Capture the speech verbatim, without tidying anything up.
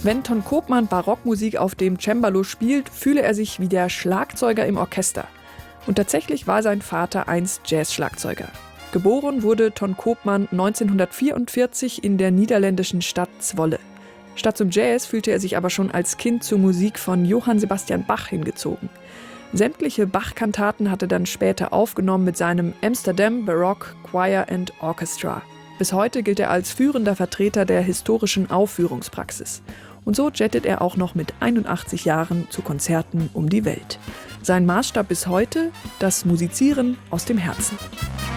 Wenn Ton Koopman Barockmusik auf dem Cembalo spielt, fühle er sich wie der Schlagzeuger im Orchester. Und tatsächlich war sein Vater einst Jazzschlagzeuger. Geboren wurde Ton Koopman neunzehnhundertvierundvierzig in der niederländischen Stadt Zwolle. Statt zum Jazz fühlte er sich aber schon als Kind zur Musik von Johann Sebastian Bach hingezogen. Sämtliche Bach-Kantaten hat er dann später aufgenommen mit seinem Amsterdam Baroque Choir and Orchestra. Bis heute gilt er als führender Vertreter der historischen Aufführungspraxis. Und so jettet er auch noch mit einundachtzig Jahren zu Konzerten um die Welt. Sein Maßstab bis heute: das Musizieren aus dem Herzen.